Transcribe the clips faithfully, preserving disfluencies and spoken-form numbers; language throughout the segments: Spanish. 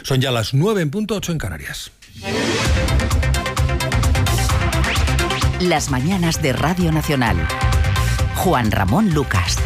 Son ya las nueve en punto, ocho en Canarias. Las mañanas de Radio Nacional. Juan Ramón Lucas.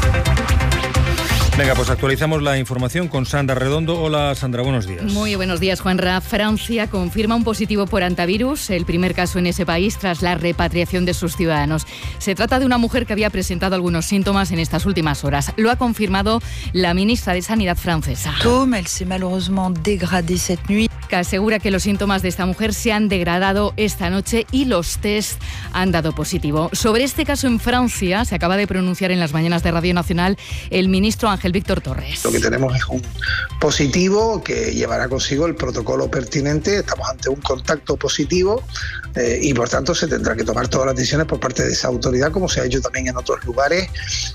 Venga, pues actualizamos la información con Sandra Redondo. Hola, Sandra, buenos días. Muy buenos días, Juanra. Francia confirma un positivo por hantavirus, el primer caso en ese país tras la repatriación de sus ciudadanos. Se trata de una mujer que había presentado algunos síntomas en estas últimas horas. Lo ha confirmado la ministra de Sanidad francesa. Elle s'est malheureusement dégradée cette nuit. Que asegura que los síntomas de esta mujer se han degradado esta noche y los test han dado positivo. Sobre este caso en Francia se acaba de pronunciar en las mañanas de Radio Nacional el ministro Ángel Víctor Torres. Lo que tenemos es un positivo que llevará consigo el protocolo pertinente. Estamos ante un contacto positivo eh, y por tanto se tendrá que tomar todas las decisiones por parte de esa autoridad, como se ha hecho también en otros lugares,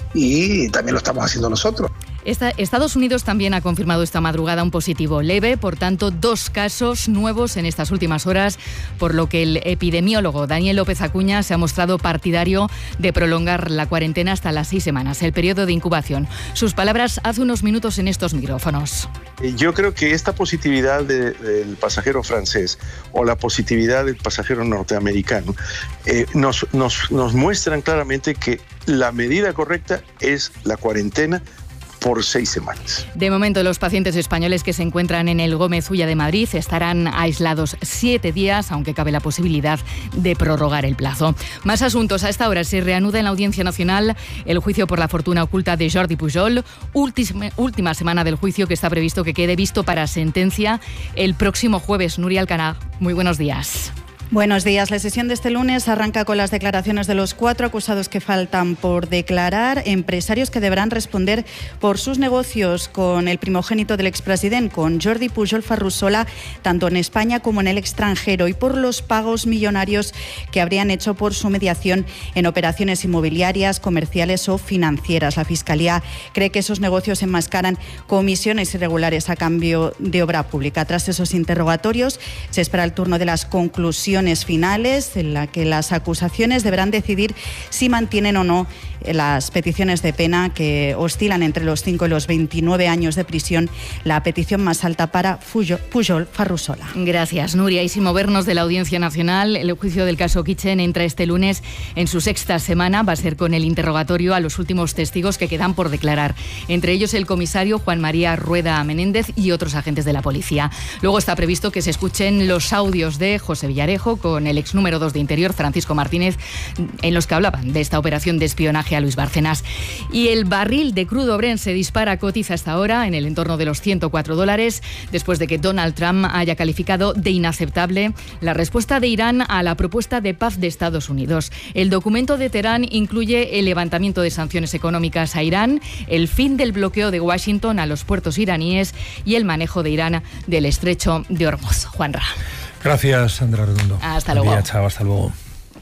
y también lo estamos haciendo nosotros. Esta, Estados Unidos también ha confirmado esta madrugada un positivo leve, por tanto, dos casos nuevos en estas últimas horas, por lo que el epidemiólogo Daniel López Acuña se ha mostrado partidario de prolongar la cuarentena hasta las seis semanas, el periodo de incubación. Sus palabras hace unos minutos en estos micrófonos. Yo creo que esta positividad de, del pasajero francés o la positividad del pasajero norteamericano eh, nos, nos, nos muestran claramente que la medida correcta es la cuarentena por seis semanas. De momento, los pacientes españoles que se encuentran en el Gómez Ulla de Madrid estarán aislados siete días, aunque cabe la posibilidad de prorrogar el plazo. Más asuntos. A esta hora se reanuda en la Audiencia Nacional el juicio por la fortuna oculta de Jordi Pujol, última, última semana del juicio que está previsto que quede visto para sentencia el próximo jueves. Nuria Alcaná, muy buenos días. Buenos días. La sesión de este lunes arranca con las declaraciones de los cuatro acusados que faltan por declarar, empresarios que deberán responder por sus negocios con el primogénito del expresidente, con Jordi Pujol Ferrusola, tanto en España como en el extranjero, y por los pagos millonarios que habrían hecho por su mediación en operaciones inmobiliarias, comerciales o financieras. La Fiscalía cree que esos negocios enmascaran comisiones irregulares a cambio de obra pública. Tras esos interrogatorios, se espera el turno de las conclusiones finales, en la que las acusaciones deberán decidir si mantienen o no las peticiones de pena que oscilan entre los cinco y los veintinueve años de prisión, la petición más alta para Pujol Ferrusola. Gracias, Nuria. Y sin movernos de la Audiencia Nacional, el juicio del caso Kitchen entra este lunes en su sexta semana. Va a ser con el interrogatorio a los últimos testigos que quedan por declarar, entre ellos el comisario Juan María Rueda Menéndez y otros agentes de la policía. Luego está previsto que se escuchen los audios de José Villarejo con el ex número dos de Interior, Francisco Martínez, en los que hablaban de esta operación de espionaje a Luis Bárcenas. Y el barril de crudo Brent se dispara, cotiza hasta ahora en el entorno de los ciento cuatro dólares, después de que Donald Trump haya calificado de inaceptable la respuesta de Irán a la propuesta de paz de Estados Unidos. El documento de Teherán incluye el levantamiento de sanciones económicas a Irán, el fin del bloqueo de Washington a los puertos iraníes y el manejo de Irán del estrecho de Hormuz. Juanra. Gracias, Sandra Redondo. Hasta luego. Buen día, chao, hasta luego.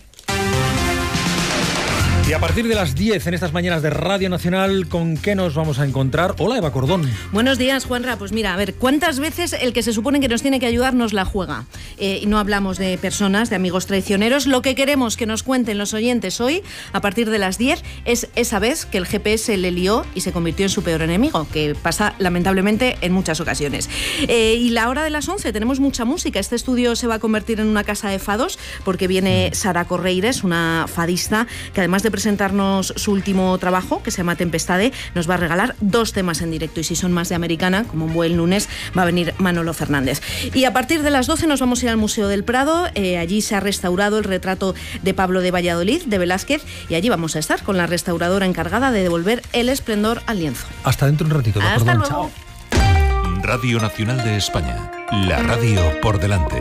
Y a partir de las diez en estas mañanas de Radio Nacional, ¿con qué nos vamos a encontrar? Hola, Eva Cordón. Buenos días, Juanra. Pues mira, a ver, ¿cuántas veces el que se supone que nos tiene que ayudar nos la juega? Eh, y no hablamos de personas, de amigos traicioneros. Lo que queremos que nos cuenten los oyentes hoy, a partir de las diez, es esa vez que el G P S le lió y se convirtió en su peor enemigo, que pasa lamentablemente en muchas ocasiones. Eh, y la hora de las once, tenemos mucha música. Este estudio se va a convertir en una casa de fados, porque viene Sara Correires, una fadista, que además de presentarnos su último trabajo, que se llama Tempestade, nos va a regalar dos temas en directo, y si son más de americana, como un buen lunes, va a venir Manolo Fernández. Y a partir de las doce nos vamos a ir al Museo del Prado. Eh, allí se ha restaurado el retrato de Pablo de Valladolid, de Velázquez, y allí vamos a estar con la restauradora encargada de devolver el esplendor al lienzo. Hasta dentro de un ratito. Hasta perdón, luego. Chao. Radio Nacional de España, la radio por delante.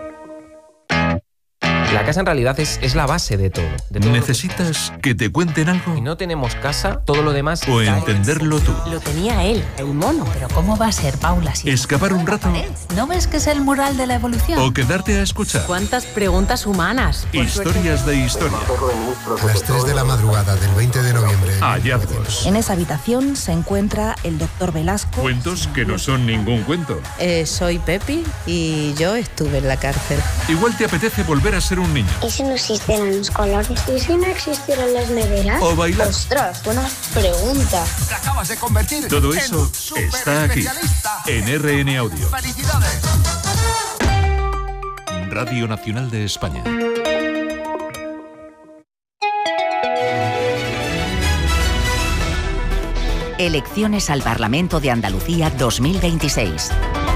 La casa en realidad es, es la base de todo. De todo ¿Necesitas que te cuenten algo? Si no tenemos casa, todo lo demás... O entenderlo tú. Lo tenía él, el mono. Pero ¿cómo va a ser, Paula? Si ¿Escapar un rato? ¿No ves que es el mural de la evolución? ¿O quedarte a escuchar? ¿Cuántas preguntas humanas? Historias de historia. A las tres de la madrugada del veinte de noviembre. Hallazgos. En esa habitación se encuentra el doctor Velasco. Cuentos que no son ningún cuento. Eh, soy Pepi y yo estuve en la cárcel. Igual te apetece volver a ser un un niño. ¿Y si no existieran los colores? ¿Y si no existieran las neveras? O bailar. Ostras, buena pregunta. Te acabas de convertir. Todo eso está aquí, en R N Audio. ¡Felicidades! Radio Nacional de España. Elecciones al Parlamento de Andalucía dos mil veintiséis.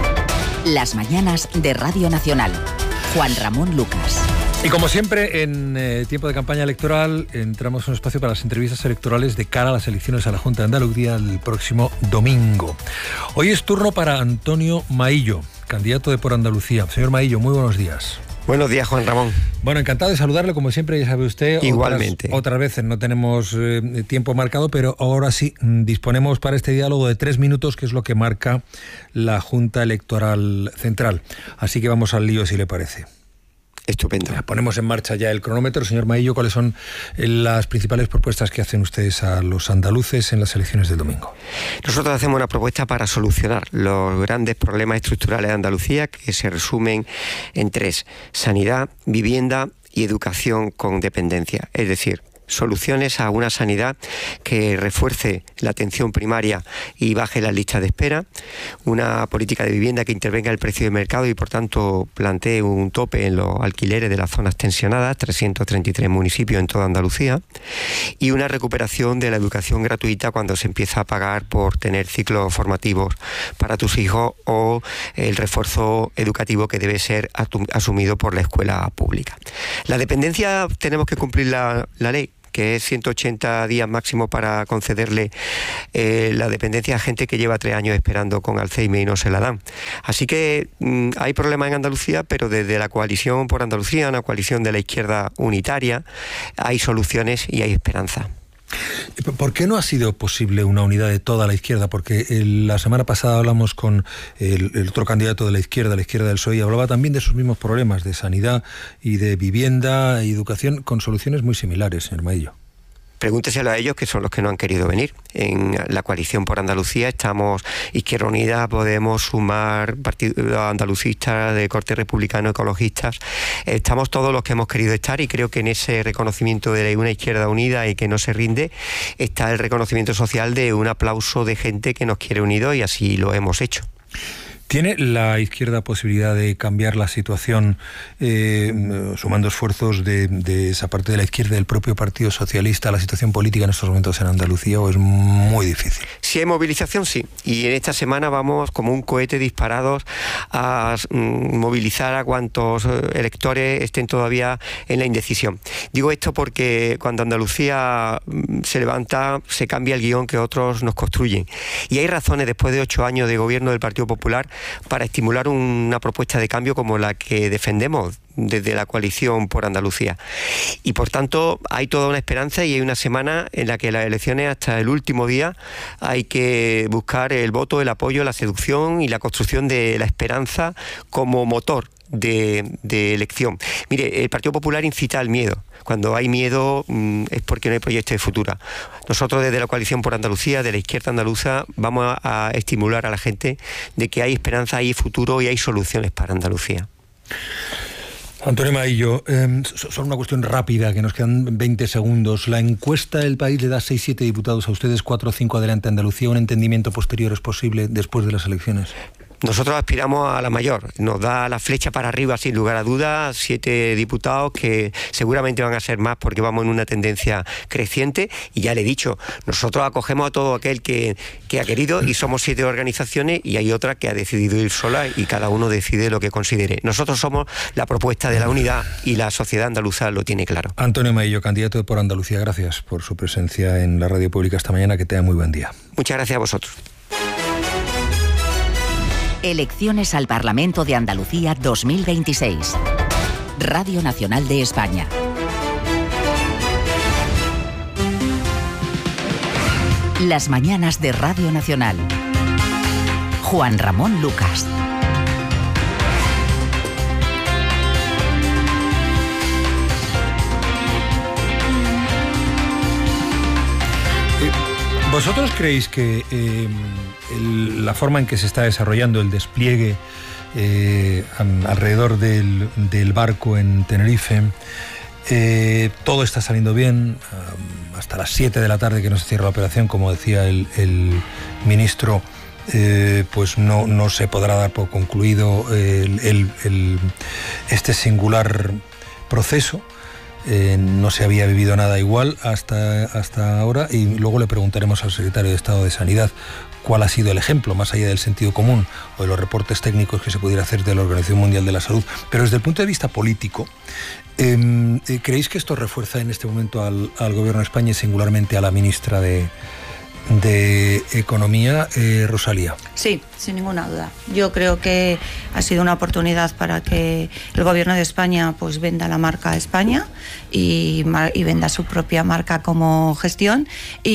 Las mañanas de Radio Nacional. Juan Ramón Lucas. Y como siempre, en eh, tiempo de campaña electoral, entramos en un espacio para las entrevistas electorales de cara a las elecciones a la Junta de Andalucía el próximo domingo. Hoy es turno para Antonio Maillo, candidato de Por Andalucía. Señor Maillo, muy buenos días. Buenos días, Juan Ramón. Bueno, encantado de saludarle, como siempre, ya sabe usted. Igualmente. Otras, otras veces no tenemos eh, tiempo marcado, pero ahora sí disponemos para este diálogo de tres minutos, que es lo que marca la Junta Electoral Central. Así que vamos al lío, si le parece. Estupendo. Ponemos en marcha ya el cronómetro. Señor Maillo, ¿cuáles son las principales propuestas que hacen ustedes a los andaluces en las elecciones del domingo? Nosotros hacemos una propuesta para solucionar los grandes problemas estructurales de Andalucía, que se resumen en tres: sanidad, vivienda y educación con dependencia. Es decir, soluciones a una sanidad que refuerce la atención primaria y baje las listas de espera, una política de vivienda que intervenga el precio de mercado y por tanto plantee un tope en los alquileres de las zonas tensionadas, trescientos treinta y tres municipios en toda Andalucía, y una recuperación de la educación gratuita cuando se empieza a pagar por tener ciclos formativos para tus hijos, o el refuerzo educativo que debe ser asumido por la escuela pública. La dependencia, tenemos que cumplir la, la ley, que es ciento ochenta días máximo para concederle eh, la dependencia a gente que lleva tres años esperando con Alzheimer y no se la dan. Así que mmm, hay problemas en Andalucía, pero desde la coalición Por Andalucía, una coalición de la izquierda unitaria, hay soluciones y hay esperanza. ¿Por qué no ha sido posible una unidad de toda la izquierda? Porque el, la semana pasada hablamos con el, el otro candidato de la izquierda, la izquierda del P S O E, y hablaba también de esos mismos problemas de sanidad y de vivienda y educación, con soluciones muy similares, señor Maillo. Pregúnteselo a ellos, que son los que no han querido venir. En la coalición Por Andalucía estamos Izquierda Unida, Podemos, Sumar, partidos andalucistas de corte republicano, ecologistas. Estamos todos los que hemos querido estar, y creo que en ese reconocimiento de una izquierda unida y que no se rinde está el reconocimiento social de un aplauso de gente que nos quiere unidos, y así lo hemos hecho. ¿Tiene la izquierda posibilidad de cambiar la situación eh, sumando esfuerzos de, de esa parte de la izquierda, del propio Partido Socialista, la situación política en estos momentos en Andalucía, o es muy difícil? Si hay movilización, sí. Y en esta semana vamos como un cohete disparados a mm, movilizar a cuantos electores estén todavía en la indecisión. Digo esto porque cuando Andalucía se levanta, se cambia el guión que otros nos construyen. Y hay razones, después de ocho años de gobierno del Partido Popular, para estimular una propuesta de cambio como la que defendemos desde la coalición Por Andalucía. Y por tanto hay toda una esperanza, y hay una semana en la que las elecciones, hasta el último día, hay que buscar el voto, el apoyo, la seducción y la construcción de la esperanza como motor De, de elección. Mire, el Partido Popular incita al miedo. Cuando hay miedo mmm, es porque no hay proyecto de futuro. Nosotros desde la coalición Por Andalucía, de la izquierda andaluza, vamos a, a estimular a la gente de que hay esperanza, hay futuro y hay soluciones para Andalucía. Antonio Maillo, eh, solo una cuestión rápida, que nos quedan veinte segundos. La encuesta del país le da seis siete diputados a ustedes, cuatro o cinco adelante a Andalucía. ¿Un entendimiento posterior es posible después de las elecciones? Nosotros aspiramos a la mayor, nos da la flecha para arriba sin lugar a dudas, siete diputados que seguramente van a ser más porque vamos en una tendencia creciente, y ya le he dicho, nosotros acogemos a todo aquel que, que ha querido, y somos siete organizaciones y hay otra que ha decidido ir sola, y cada uno decide lo que considere. Nosotros somos la propuesta de la unidad y la sociedad andaluza lo tiene claro. Antonio Maillo, candidato de Por Andalucía, gracias por su presencia en la radio pública esta mañana, que tenga muy buen día. Muchas gracias a vosotros. Elecciones al Parlamento de Andalucía dos mil veintiséis. Radio Nacional de España. Las mañanas de Radio Nacional. Juan Ramón Lucas. ¿Vosotros creéis que eh, el, la forma en que se está desarrollando el despliegue eh, alrededor del, del barco en Tenerife. Eh, todo está saliendo bien, um, hasta las siete de la tarde que no se cierra la operación, como decía el, el ministro, eh, pues no, no se podrá dar por concluido el, el, el, este singular proceso. Eh, no se había vivido nada igual hasta, hasta ahora, y luego le preguntaremos al secretario de Estado de Sanidad cuál ha sido el ejemplo, más allá del sentido común o de los reportes técnicos que se pudiera hacer de la Organización Mundial de la Salud. Pero desde el punto de vista político, eh, ¿creéis que esto refuerza en este momento al, al Gobierno de España y singularmente a la ministra de, de Economía, eh, Rosalía? Sí, sin ninguna duda. Yo creo que ha sido una oportunidad para que el Gobierno de España pues venda la marca España y, y venda su propia marca como gestión,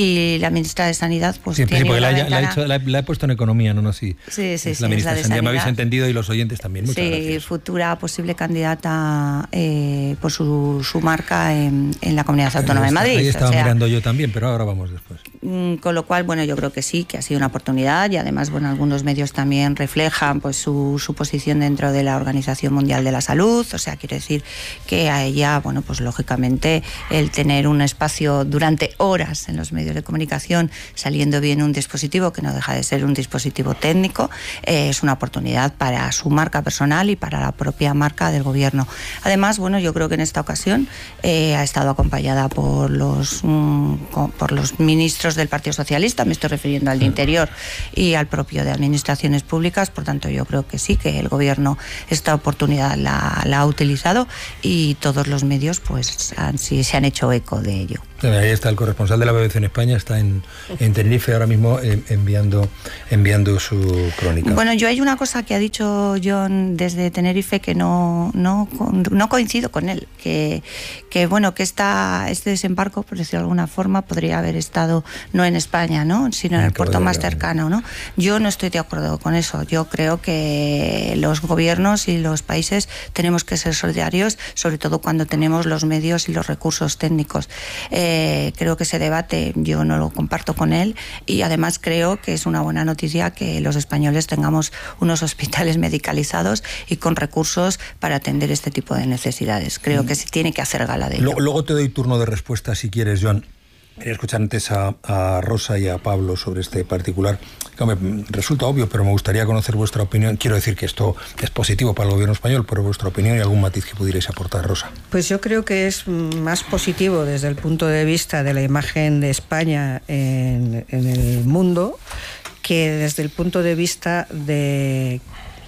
y la ministra de Sanidad pues sí, tiene sí, una la, ventana... la, he hecho, la, la he puesto en Economía, no, no, sí. Sí, sí, es sí, la ministra es la de de Sanidad. Me habéis Sanidad. entendido, y los oyentes también. Muchas sí, gracias. Futura posible candidata eh, por su, su marca en, en la Comunidad Autónoma de Madrid. Ahí estaba o sea, mirando yo también, pero ahora vamos después. Con lo cual, bueno, yo creo que sí, que ha sido una oportunidad, y además, bueno, algunos medios también reflejan pues su, su posición dentro de la Organización Mundial de la Salud. O sea, quiero decir que a ella, bueno, pues lógicamente el tener un espacio durante horas en los medios de comunicación saliendo bien un dispositivo que no deja de ser un dispositivo técnico, eh, es una oportunidad para su marca personal y para la propia marca del gobierno. Además, bueno, yo creo que en esta ocasión eh, ha estado acompañada por los, mm, por los ministros del Partido Socialista, me estoy refiriendo al de Interior y al propio de Administraciones Públicas. Por tanto, yo creo que sí, que el gobierno esta oportunidad la, la ha utilizado, y todos los medios pues han, sí, se han hecho eco de ello. Ahí está el corresponsal de la B B C en España, está en, en Tenerife ahora mismo eh, enviando, enviando su crónica. Bueno, yo hay una cosa que ha dicho John desde Tenerife que no, no, no coincido con él, que, que bueno, que esta, este desembarco, por decirlo de alguna forma, podría haber estado no en España, ¿no?, sino en el puerto más cercano, ¿no? Yo no estoy de acuerdo con eso. Yo creo que los gobiernos y los países tenemos que ser solidarios, sobre todo cuando tenemos los medios y los recursos técnicos. Eh, creo que ese debate yo no lo comparto con él, y además creo que es una buena noticia que los españoles tengamos unos hospitales medicalizados y con recursos para atender este tipo de necesidades. Creo que se tiene que hacer gala de ello. Luego, luego te doy turno de respuesta si quieres, Joan. Quería escuchar antes a, a Rosa y a Pablo sobre este particular. Me resulta obvio, pero me gustaría conocer vuestra opinión. Quiero decir que esto es positivo para el gobierno español, pero vuestra opinión y algún matiz que pudierais aportar, Rosa. Pues yo creo que es más positivo desde el punto de vista de la imagen de España en, en el mundo, que desde el punto de vista de...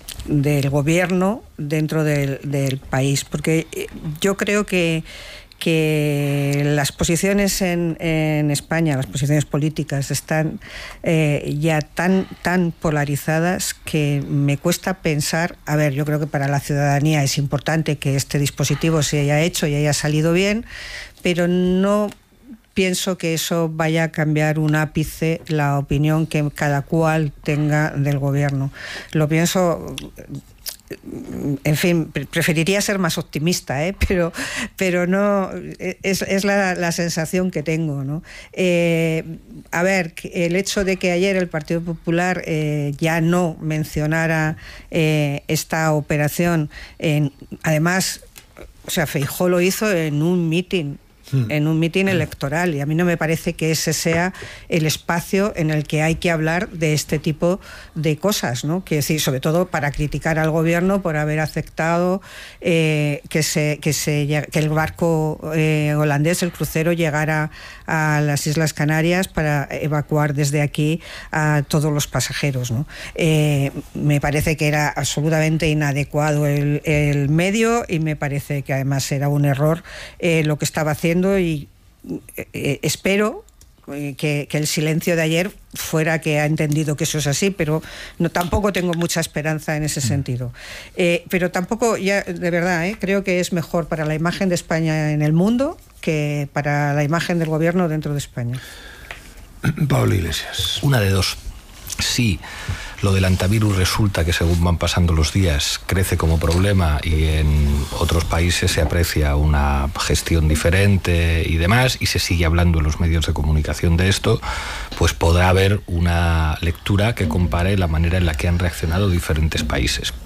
del gobierno dentro del, del país, porque yo creo que que las posiciones en, en España, las posiciones políticas están eh, ya tan, tan polarizadas que me cuesta pensar, a ver, yo creo que para la ciudadanía es importante que este dispositivo se haya hecho y haya salido bien, pero no pienso que eso vaya a cambiar un ápice la opinión que cada cual tenga del gobierno. Lo pienso... En fin, preferiría ser más optimista, ¿eh? pero, pero no, es, es la, la sensación que tengo, ¿no? Eh, a ver, el hecho de que ayer el Partido Popular eh, ya no mencionara eh, esta operación, en, además, o sea, Feijóo lo hizo en un mitin, en un mitin electoral, y a mí no me parece que ese sea el espacio en el que hay que hablar de este tipo de cosas, ¿no? Que decir, sobre todo para criticar al gobierno por haber aceptado eh, que se que se que el barco eh, holandés, el crucero, llegara a las Islas Canarias para evacuar desde aquí a todos los pasajeros, ¿no? Eh, me parece que era absolutamente inadecuado el, el medio, y me parece que además era un error eh, lo que estaba haciendo, y eh, espero que, que el silencio de ayer fuera que ha entendido que eso es así, pero no, tampoco tengo mucha esperanza en ese sentido. Eh, pero tampoco, ya de verdad, eh, creo que es mejor para la imagen de España en el mundo que para la imagen del gobierno dentro de España. Pablo Iglesias. Una de dos. Sí, lo del antivirus resulta que según van pasando los días crece como problema, y en otros países se aprecia una gestión diferente y demás, y se sigue hablando en los medios de comunicación de esto, pues podrá haber una lectura que compare la manera en la que han reaccionado diferentes países.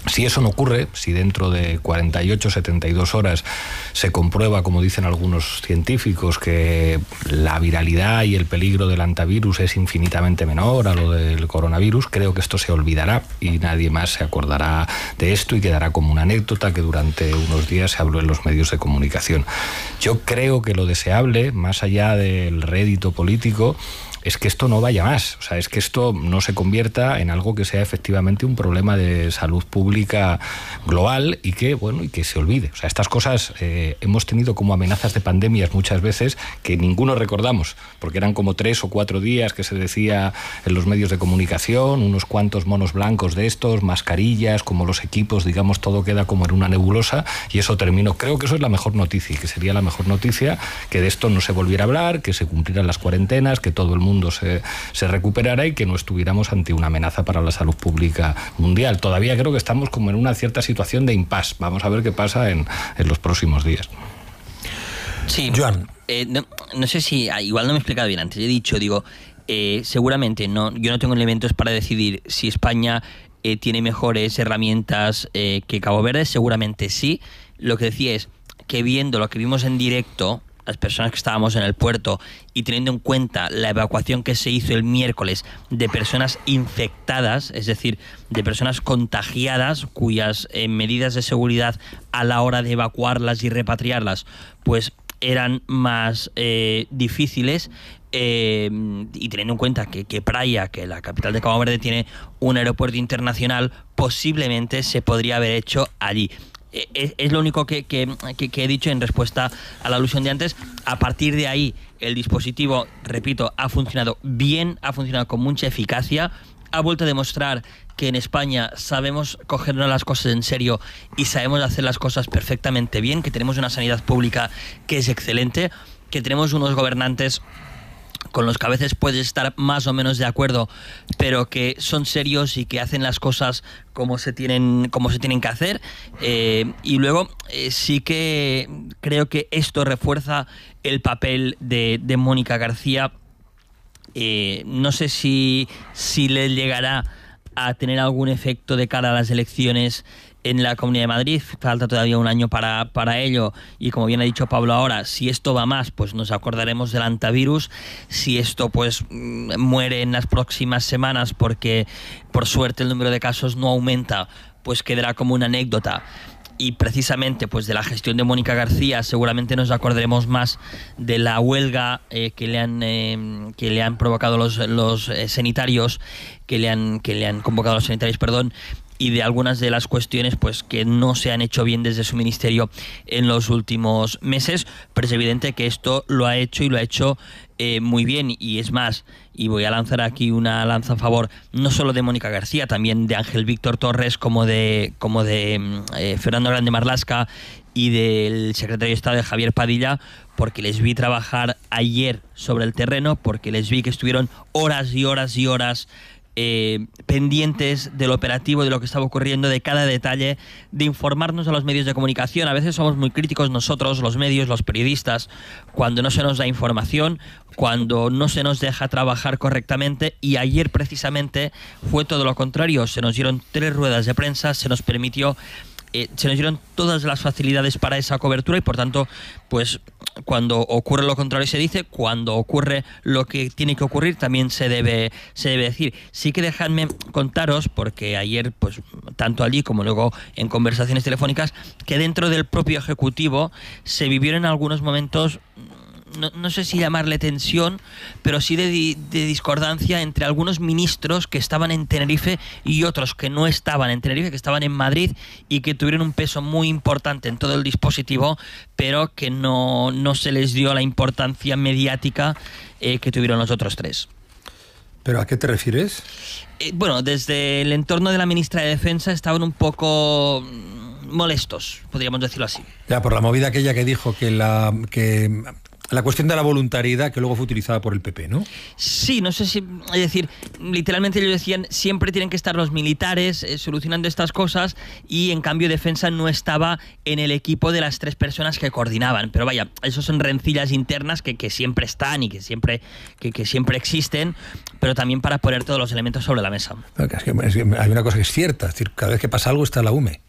Si eso no ocurre, si dentro de cuarenta y ocho, setenta y dos horas se comprueba, como dicen algunos científicos, que la viralidad y el peligro del antivirus es infinitamente menor a lo del coronavirus, creo que esto se olvidará y nadie más se acordará de esto y quedará como una anécdota que durante unos días se habló en los medios de comunicación. Yo creo que lo deseable, más allá del rédito político, es que esto no vaya más, o sea, es que esto no se convierta en algo que sea efectivamente un problema de salud pública global y que, bueno, y que se olvide. O sea, estas cosas eh, hemos tenido como amenazas de pandemias muchas veces que ninguno recordamos, porque eran como tres o cuatro días que se decía en los medios de comunicación, unos cuantos monos blancos de estos, mascarillas, como los equipos, digamos, todo queda como en una nebulosa y eso terminó. Creo que eso es la mejor noticia y que sería la mejor noticia, que de esto no se volviera a hablar, que se cumplieran las cuarentenas, que todo el mundo Se, se recuperara y que no estuviéramos ante una amenaza para la salud pública mundial. Todavía creo que estamos como en una cierta situación de impasse. Vamos a ver qué pasa en, en los próximos días. Sí, Joan. Eh, no, no sé si, igual no me he explicado bien antes. He dicho, digo, eh, seguramente no, yo no tengo elementos para decidir si España eh, tiene mejores herramientas eh, que Cabo Verde. Seguramente sí. Lo que decía es que viendo lo que vimos en directo, las personas que estábamos en el puerto y teniendo en cuenta la evacuación que se hizo el miércoles de personas infectadas, es decir, de personas contagiadas cuyas eh, medidas de seguridad a la hora de evacuarlas y repatriarlas pues eran más eh, difíciles, eh, y teniendo en cuenta que, que Praia, que la capital de Cabo Verde, tiene un aeropuerto internacional, posiblemente se podría haber hecho allí. Es, es lo único que, que, que, que he dicho en respuesta a la alusión de antes. A partir de ahí, el dispositivo, repito, ha funcionado bien, ha funcionado con mucha eficacia, ha vuelto a demostrar que en España sabemos cogernos las cosas en serio y sabemos hacer las cosas perfectamente bien, que tenemos una sanidad pública que es excelente, que tenemos unos gobernantes con los que a veces puedes estar más o menos de acuerdo, pero que son serios y que hacen las cosas como se tienen, como se tienen que hacer. Eh, y luego eh, sí que creo que esto refuerza el papel de, de Mónica García. Eh, no sé si, si le llegará a tener algún efecto de cara a las elecciones en la Comunidad de Madrid. Falta todavía un año para, para ello y, como bien ha dicho Pablo ahora, si esto va más, pues nos acordaremos del antivirus. Si esto pues muere en las próximas semanas porque por suerte el número de casos no aumenta, pues quedará como una anécdota. Y precisamente pues de la gestión de Mónica García seguramente nos acordaremos más de la huelga eh, que le han eh, que le han provocado los, los eh, sanitarios, que le han que le han convocado los sanitarios, perdón, y de algunas de las cuestiones pues que no se han hecho bien desde su ministerio en los últimos meses, pero es evidente que esto lo ha hecho y lo ha hecho eh, muy bien. Y es más, y voy a lanzar aquí una lanza a favor no solo de Mónica García, también de Ángel Víctor Torres, como de como de eh, Fernando Grande Marlaska y del secretario de Estado de Javier Padilla, porque les vi trabajar ayer sobre el terreno, porque les vi que estuvieron horas y horas y horas Eh, pendientes del operativo, de lo que estaba ocurriendo, de cada detalle, de informarnos a los medios de comunicación. A veces somos muy críticos nosotros, los medios, los periodistas, cuando no se nos da información, cuando no se nos deja trabajar correctamente, y ayer precisamente fue todo lo contrario. Se nos dieron tres ruedas de prensa, se nos permitió Eh, se nos dieron todas las facilidades para esa cobertura y, por tanto, pues cuando ocurre lo contrario se dice, cuando ocurre lo que tiene que ocurrir también se debe se debe decir. Sí que dejadme contaros, porque ayer, pues tanto allí como luego en conversaciones telefónicas, que dentro del propio Ejecutivo se vivieron algunos momentos, No, no sé si llamarle tensión, pero sí de, de discordancia entre algunos ministros que estaban en Tenerife y otros que no estaban en Tenerife, que estaban en Madrid y que tuvieron un peso muy importante en todo el dispositivo, pero que no, no se les dio la importancia mediática eh, que tuvieron los otros tres. ¿Pero a qué te refieres? Eh, bueno, desde el entorno de la ministra de Defensa estaban un poco molestos, podríamos decirlo así. Ya, por la movida aquella que dijo que la... que La cuestión de la voluntariedad que luego fue utilizada por el P P, ¿no? Sí, no sé si... Es decir, literalmente ellos decían, siempre tienen que estar los militares eh, solucionando estas cosas, y en cambio Defensa no estaba en el equipo de las tres personas que coordinaban. Pero vaya, eso son rencillas internas que, que siempre están y que siempre, que, que siempre existen, pero también para poner todos los elementos sobre la mesa. Es que, es que hay una cosa que es cierta, es decir, cada vez que pasa algo está la U M E.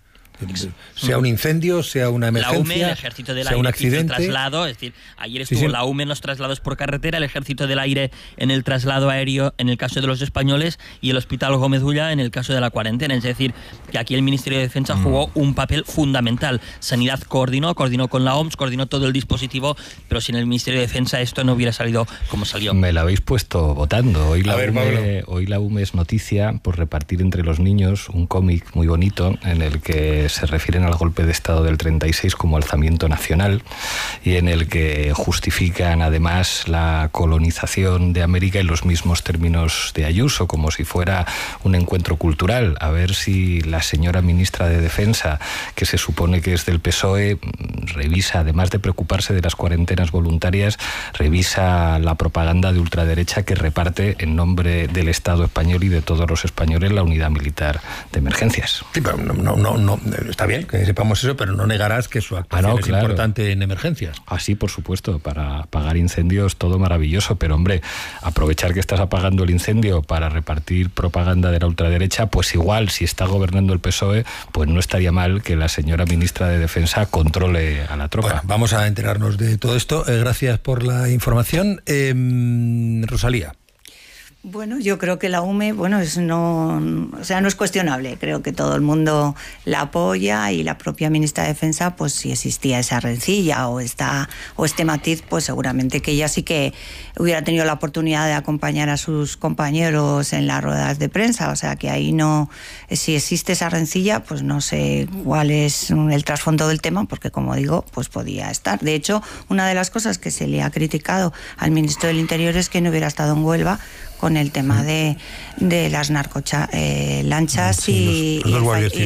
Sea un incendio, sea una emergencia, la U M E, el Ejército del sea Aire, un accidente, hizo el traslado, es decir, ayer estuvo sí, sí. la U M E en los traslados por carretera, el Ejército del Aire en el traslado aéreo en el caso de los españoles, y el Hospital Gómez Ulla en el caso de la cuarentena. Es decir, que aquí el Ministerio de Defensa mm. jugó un papel fundamental. Sanidad coordinó, coordinó con la O M S, coordinó todo el dispositivo, pero sin el Ministerio de Defensa esto no hubiera salido como salió. Me la habéis puesto votando. Hoy la, A ver, U M E, hoy la U M E es noticia por repartir entre los niños un cómic muy bonito en el que se refieren al golpe de Estado del treinta y seis como alzamiento nacional, y en el que justifican además la colonización de América en los mismos términos de Ayuso, como si fuera un encuentro cultural. A ver si la señora ministra de Defensa, que se supone que es del P S O E, revisa, además de preocuparse de las cuarentenas voluntarias, revisa la propaganda de ultraderecha que reparte en nombre del Estado español y de todos los españoles la unidad militar de emergencias. Sí, pero no, no, no, no está bien que sepamos eso, pero no negarás que su actuación ah, no, es claro. importante en emergencias. Ah, sí, por supuesto, para apagar incendios todo maravilloso, pero hombre, aprovechar que estás apagando el incendio para repartir propaganda de la ultraderecha, pues igual, si está gobernando el P S O E, pues no estaría mal que la señora ministra de Defensa controle a la tropa. Bueno, vamos a enterarnos de todo esto. Eh, gracias por la información. Eh, Rosalía. Bueno, yo creo que la U M E, bueno, es no, o sea, no es cuestionable. Creo que todo el mundo la apoya, y la propia ministra de Defensa, pues si existía esa rencilla o esta o este matiz, pues seguramente que ella sí que hubiera tenido la oportunidad de acompañar a sus compañeros en las ruedas de prensa. O sea, que ahí no, si existe esa rencilla, pues no sé cuál es el trasfondo del tema, porque como digo, pues podía estar. De hecho, una de las cosas que se le ha criticado al ministro del Interior es que no hubiera estado en Huelva con el tema de, de las narcolanchas eh, sí, y, los, los y,